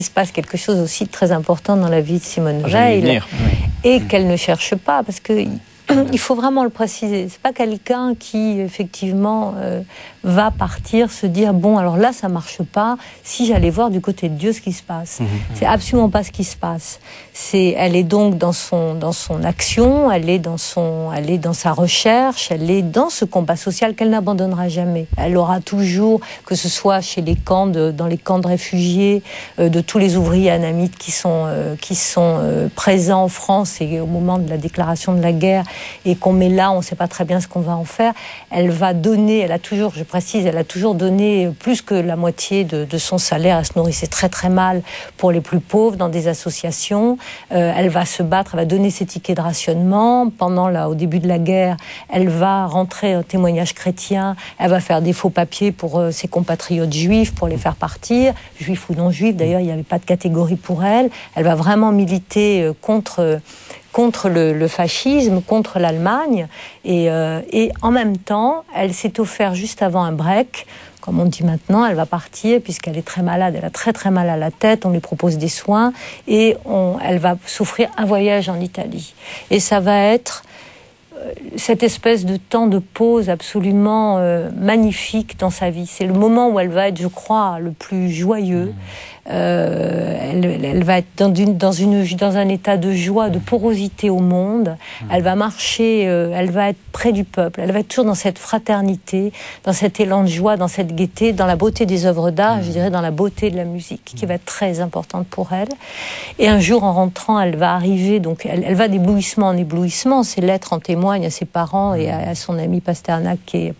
Il se passe quelque chose aussi de très important dans la vie de Simone Veil et qu'elle ne cherche pas, parce que il faut vraiment le préciser. C'est pas quelqu'un qui effectivement va partir se dire bon alors là ça marche pas. Si j'allais voir du côté de Dieu ce qui se passe, c'est absolument pas ce qui se passe. Elle est donc dans son action, elle est dans sa recherche, elle est dans ce combat social qu'elle n'abandonnera jamais. Elle aura toujours, que ce soit chez les camps dans les camps de réfugiés, de tous les ouvriers anamites qui sont présents en France et au moment de la déclaration de la guerre. Et qu'on met là, on ne sait pas très bien ce qu'on va en faire. Elle va donner, elle a toujours donné plus que la moitié de son salaire. Elle se nourrissait très très mal pour les plus pauvres dans des associations. Elle va se battre, elle va donner ses tickets de rationnement. Au début de la guerre, elle va rentrer au témoignage chrétien. Elle va faire des faux papiers pour ses compatriotes juifs, pour les faire partir, juifs ou non juifs. D'ailleurs, il n'y avait pas de catégorie pour elle. Elle va vraiment militer contre le fascisme, contre l'Allemagne, et en même temps, elle s'est offert juste avant un break, comme on dit maintenant, elle va partir puisqu'elle est très malade, elle a très très mal à la tête, on lui propose des soins, et elle va s'offrir un voyage en Italie. Et ça va être cette espèce de temps de pause absolument magnifique dans sa vie. C'est le moment où elle va être, je crois, le plus joyeux. Elle va être dans un état de joie, de porosité au monde. Elle va marcher, elle va être près du peuple. Elle va être toujours dans cette fraternité, dans cet élan de joie, dans cette gaieté, dans la beauté des œuvres d'art, je dirais dans la beauté de la musique, qui va être très importante pour elle. Et un jour, en rentrant, elle va arriver, donc elle va d'éblouissement en éblouissement. Ses lettres en témoignent à ses parents et à son ami Pasternak,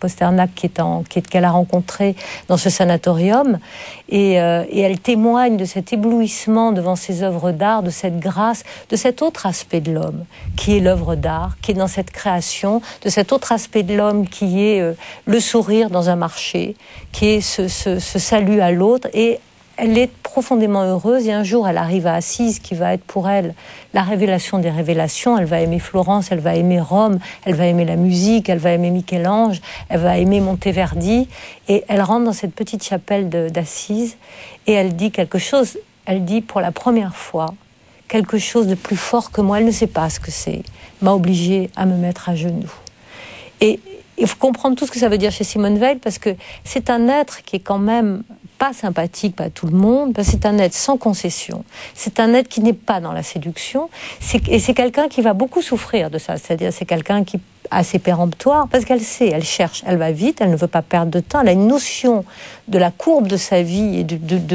qu'elle a rencontré dans ce sanatorium. Et elle témoigne de cet éblouissement devant ces œuvres d'art, de cette grâce, de cet autre aspect de l'homme, qui est l'œuvre d'art, qui est dans cette création, de cet autre aspect de l'homme qui est le sourire dans un marché, qui est ce salut à l'autre. Et elle est profondément heureuse, et un jour elle arrive à Assise, qui va être pour elle la révélation des révélations. Elle va aimer Florence, elle va aimer Rome, elle va aimer la musique, elle va aimer Michel-Ange, elle va aimer Monteverdi, et elle rentre dans cette petite chapelle d'Assise, et elle dit quelque chose, elle dit pour la première fois, quelque chose de plus fort que moi, elle ne sait pas ce que c'est, m'a obligée à me mettre à genoux. Et il faut comprendre tout ce que ça veut dire chez Simone Veil, parce que c'est un être qui est quand même pas sympathique à tout le monde, parce que c'est un être sans concession, c'est un être qui n'est pas dans la séduction, et c'est quelqu'un qui va beaucoup souffrir de ça, c'est-à-dire c'est quelqu'un qui assez péremptoire, parce qu'elle sait, elle cherche, elle va vite, elle ne veut pas perdre de temps, elle a une notion de la courbe de sa vie et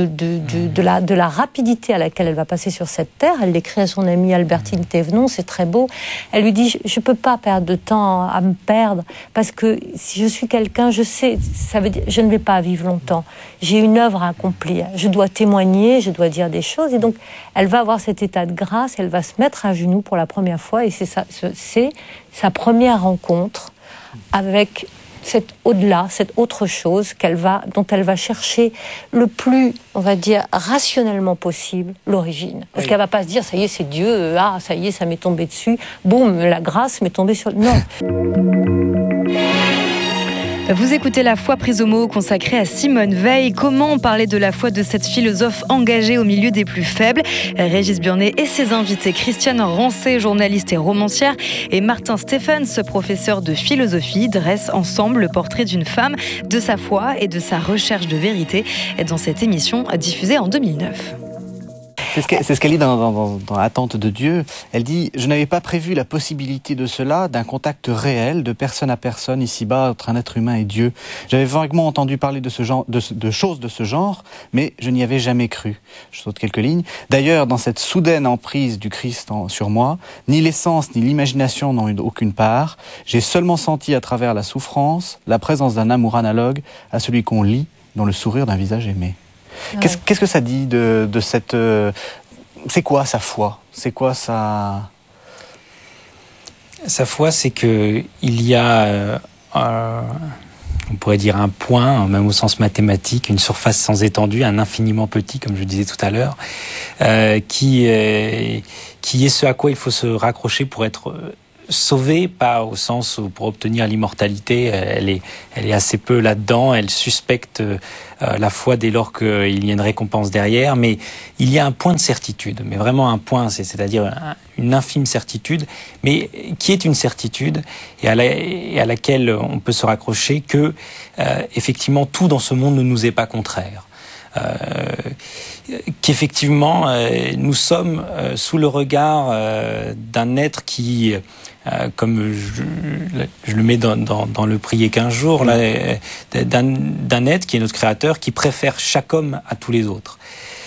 de la rapidité à laquelle elle va passer sur cette terre. Elle l'écrit à son amie Albertine Thévenon, c'est très beau. Elle lui dit, je ne peux pas perdre de temps à me perdre, parce que si je suis quelqu'un, je sais, ça veut dire, je ne vais pas vivre longtemps. J'ai une œuvre à accomplir, je dois témoigner, je dois dire des choses, et donc elle va avoir cet état de grâce, elle va se mettre à genoux pour la première fois, et c'est sa première rencontre avec cet au-delà, cette autre chose dont elle va chercher le plus, on va dire, rationnellement possible, l'origine. Parce qu'elle va pas se dire, ça y est, c'est Dieu, ça y est, ça m'est tombé dessus, boum, la grâce m'est tombée sur... Non. Vous écoutez La foi prise au mot, consacrée à Simone Veil. Comment parler de la foi de cette philosophe engagée au milieu des plus faibles? Régis Burnet et ses invités, Christiane Rancé, journaliste et romancière, et Martin Stephens, professeur de philosophie, dressent ensemble le portrait d'une femme, de sa foi et de sa recherche de vérité dans cette émission diffusée en 2009. C'est ce qu'elle dit dans Attente de Dieu. Elle dit « Je n'avais pas prévu la possibilité de cela, d'un contact réel, de personne à personne, ici-bas, entre un être humain et Dieu. J'avais vaguement entendu parler de choses de ce genre, mais je n'y avais jamais cru. » Je saute quelques lignes. D'ailleurs, dans cette soudaine emprise du Christ sur moi, ni l'essence ni l'imagination n'ont eu aucune part. J'ai seulement senti à travers la souffrance la présence d'un amour analogue à celui qu'on lit dans le sourire d'un visage aimé. Qu'est-ce que ça dit de cette... c'est quoi sa foi? C'est quoi sa... Sa foi, c'est qu'il y a, on pourrait dire un point, même au sens mathématique, une surface sans étendue, un infiniment petit, comme je disais tout à l'heure, qui est ce à quoi il faut se raccrocher pour être sauvée, pas au sens où pour obtenir l'immortalité, elle est assez peu là-dedans, elle suspecte la foi dès lors qu'il y a une récompense derrière, mais il y a un point de certitude, mais vraiment un point, c'est-à-dire une infime certitude, mais qui est une certitude et à laquelle on peut se raccrocher que effectivement tout dans ce monde ne nous est pas contraire. Qu'effectivement nous sommes sous le regard d'un être qui, comme je le mets dans le prier 15 jours, là, d'un être qui est notre créateur, qui préfère chaque homme à tous les autres.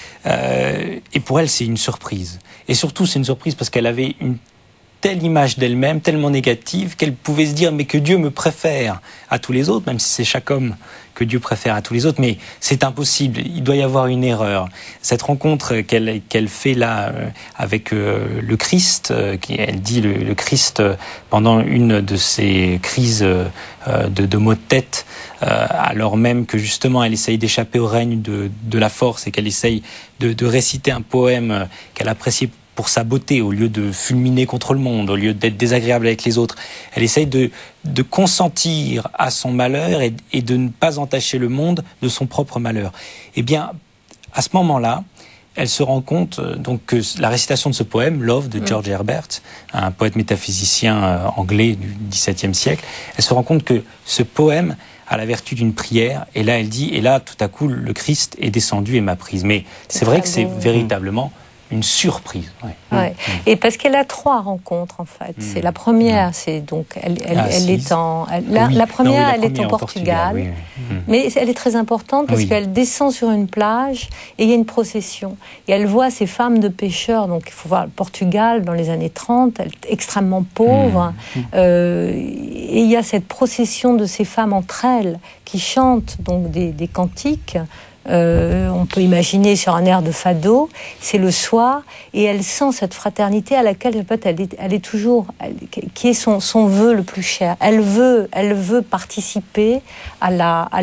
Et pour elle, c'est une surprise. Et surtout, c'est une surprise parce qu'elle avait une telle image d'elle-même, tellement négative, qu'elle pouvait se dire mais que Dieu me préfère à tous les autres, même si c'est chaque homme que Dieu préfère à tous les autres, mais c'est impossible, il doit y avoir une erreur. Cette rencontre qu'elle fait là avec le Christ, elle dit le Christ pendant une de ses crises de maux de tête, alors même que justement elle essaye d'échapper au règne de la force et qu'elle essaye de réciter un poème qu'elle appréciait pour sa beauté, au lieu de fulminer contre le monde, au lieu d'être désagréable avec les autres. Elle essaye de consentir à son malheur et de ne pas entacher le monde de son propre malheur. Eh bien, à ce moment-là, elle se rend compte donc que la récitation de ce poème, Love, de George Herbert, un poète métaphysicien anglais du XVIIe siècle, elle se rend compte que ce poème a la vertu d'une prière, et là elle dit, et là tout à coup le Christ est descendu et m'a prise. Mais c'est vrai que c'est véritablement une surprise. Ouais. Et parce qu'elle a 3 rencontres en fait. C'est la première, c'est donc elle est en la première, elle est au Portugal. Oui. Mais elle est très importante parce qu'elle descend sur une plage et il y a une procession. Et elle voit ces femmes de pêcheurs. Donc il faut voir le Portugal dans les années 30, elle est extrêmement pauvre. Et il y a cette procession de ces femmes entre elles qui chantent donc des cantiques. On peut imaginer sur un air de fado, c'est le soir, et elle sent cette fraternité à laquelle elle est toujours, qui est son vœu le plus cher. Elle veut participer à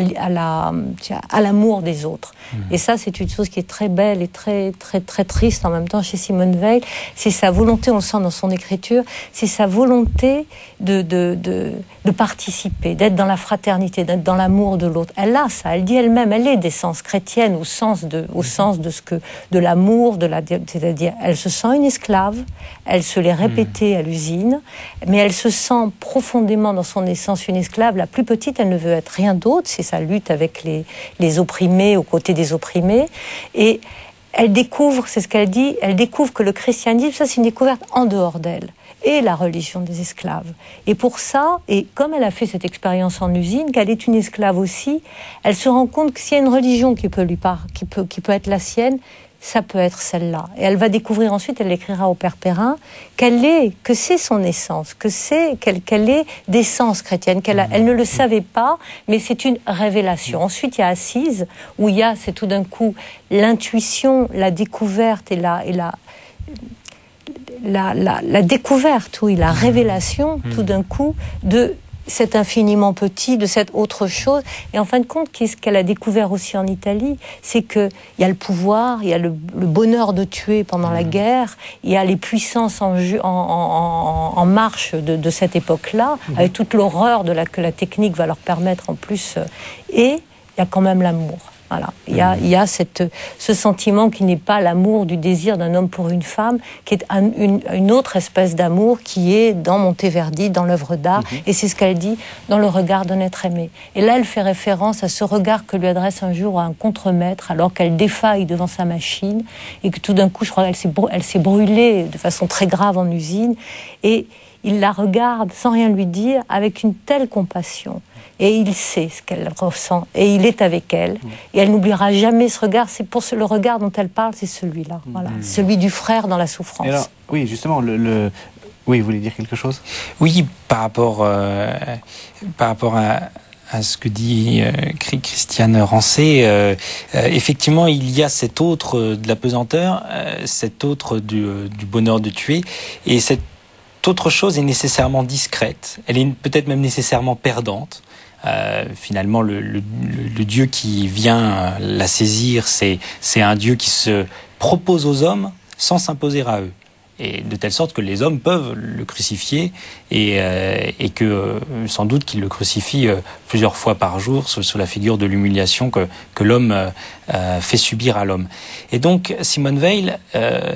l'amour des autres. Et ça, c'est une chose qui est très belle et très très très triste en même temps chez Simone Veil. C'est sa volonté, on le sent dans son écriture, c'est sa volonté de participer, d'être dans la fraternité, d'être dans l'amour de l'autre. Elle a ça, elle dit elle-même, elle est d'essence chrétienne au sens de l'amour, c'est-à-dire elle se sent une esclave, elle se l'est répétée à l'usine, mais elle se sent profondément dans son essence une esclave. La plus petite, elle ne veut être rien d'autre, c'est sa lutte avec les opprimés, aux côtés des opprimés, et elle découvre, c'est ce qu'elle dit, elle découvre que le christianisme, ça c'est une découverte en dehors d'elle, et la religion des esclaves. Et pour ça, et comme elle a fait cette expérience en usine, qu'elle est une esclave aussi, elle se rend compte que s'il y a une religion qui peut être la sienne, ça peut être celle-là. Et elle va découvrir ensuite, elle l'écrira au Père Perrin, que c'est son essence, qu'elle est d'essence chrétienne, elle ne le savait pas, mais c'est une révélation. Ensuite, il y a Assise, où c'est tout d'un coup l'intuition, la découverte et la découverte, oui, la révélation, tout d'un coup, de cet infiniment petit, de cette autre chose. Et en fin de compte, qu'est-ce qu'elle a découvert aussi en Italie, c'est qu'il y a le pouvoir, il y a le bonheur de tuer pendant la guerre, il y a les puissances en marche de cette époque-là, avec toute l'horreur que la technique va leur permettre en plus. Et il y a quand même l'amour. Voilà. Il y a ce sentiment qui n'est pas l'amour du désir d'un homme pour une femme, qui est une autre espèce d'amour qui est dans Monteverdi, dans l'œuvre d'art, et c'est ce qu'elle dit dans le regard d'un être aimé. Et là, elle fait référence à ce regard que lui adresse un jour un contremaître, alors qu'elle défaille devant sa machine, et que tout d'un coup, je crois qu'elle s'est brûlée de façon très grave en usine, et il la regarde sans rien lui dire, avec une telle compassion. Et il sait ce qu'elle ressent, et il est avec elle, et elle n'oubliera jamais ce regard. C'est pour le regard dont elle parle, c'est celui-là, voilà, celui du frère dans la souffrance. Et alors, oui, justement, oui, vous voulez dire quelque chose ? Oui, par rapport à ce que dit Christiane Rancé, effectivement, il y a cet autre de la pesanteur, cet autre du bonheur de tuer, et cette autre chose est nécessairement discrète, elle est peut-être même nécessairement perdante. Finalement, le Dieu qui vient la saisir, c'est un Dieu qui se propose aux hommes sans s'imposer à eux. et de telle sorte que les hommes peuvent le crucifier et que sans doute qu'il le crucifie plusieurs fois par jour sous la figure de l'humiliation que l'homme fait subir à l'homme. Et donc Simone Weil